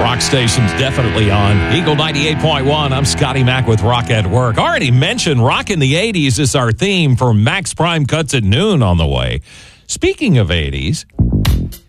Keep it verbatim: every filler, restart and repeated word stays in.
rock station's definitely on. Eagle ninety-eight point one. I'm Scotty Mac with Rock at Work. Already mentioned Rock in the eighties is our theme for Max Prime Cuts at Noon on the way. Speaking of eighties,